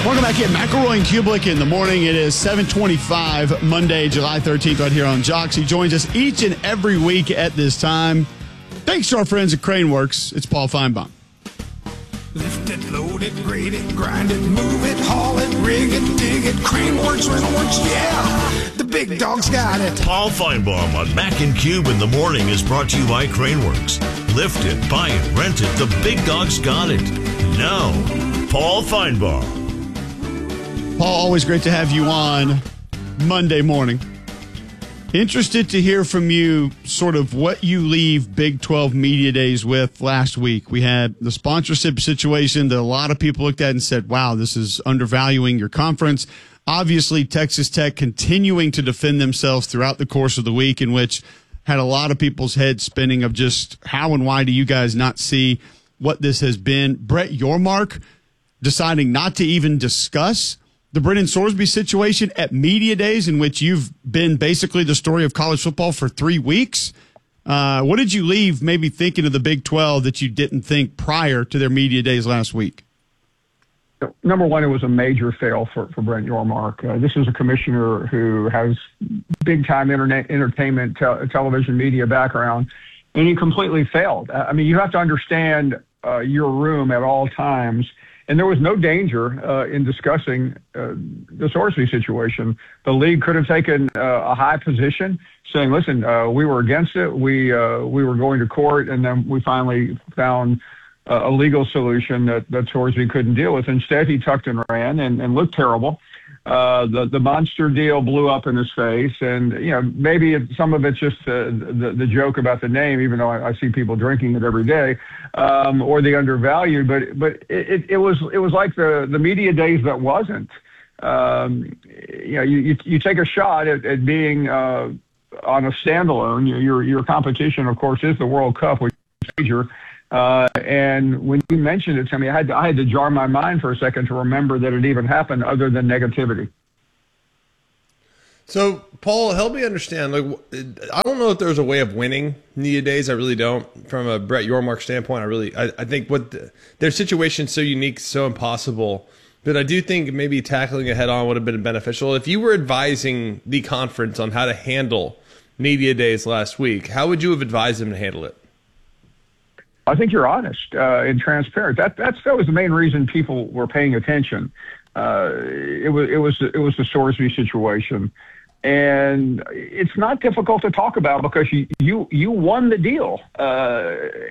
Welcome back in. McElroy and Kublik in the morning. It is 7:25, Monday, July 13th, right here on Jocks. He joins us each and every week at this time. Thanks to our friends at Craneworks. It's Paul Feinbaum. Lift it, load it, grade it, grind it, move it, haul it, rig it, dig it, Craneworks, Rentalworks, yeah. The big dog's got it. Paul Feinbaum on Mac and Cube in the morning is brought to you by Craneworks. Lift it, buy it, rent it. The big dog's got it. Now, Paul Feinbaum. Paul, always great to have you on Monday morning. Interested to hear from you sort of what you leave Big 12 Media Days with last week. We had the sponsorship situation that a lot of people looked at and said, wow, this is undervaluing your conference. Obviously, Texas Tech continuing to defend themselves throughout the course of the week, in which had a lot of people's heads spinning of just how and why do you guys not see what this has been. Brett Yormark deciding not to even discuss the Brennan Sorsby situation at Media Days, in which you've been basically the story of college football for 3 weeks. What did you leave maybe thinking of the Big 12 that you didn't think prior to their Media Days last week? Number one, it was a major fail for Brent Yormark. This is a commissioner who has big-time entertainment, television media background, and he completely failed. I mean, you have to understand your room at all times. And there was no danger in discussing the Sorsby situation. The league could have taken a high position, saying, "Listen, we were against it. We were going to court, and then we finally found a legal solution that Sorsby couldn't deal with." Instead, he tucked and ran and looked terrible. The monster deal blew up in his face, and maybe some of it's just the joke about the name, even though I see people drinking it every day, or the undervalued. But it was like the Media Days that wasn't. You take a shot at being on a standalone. Your competition, of course, is the World Cup, which is major. And when you mentioned it to me, I had to jar my mind for a second to remember that it even happened other than negativity. So, Paul, help me understand. I don't know if there's a way of winning Media Days. I really don't. From a Brett Yormark standpoint, I think their situation's so unique, so impossible. But I do think maybe tackling it head on would have been beneficial. If you were advising the conference on how to handle Media Days last week, how would you have advised them to handle it? I think you're honest and transparent. That was the main reason people were paying attention. It was the Sorsby situation, and it's not difficult to talk about because you won the deal.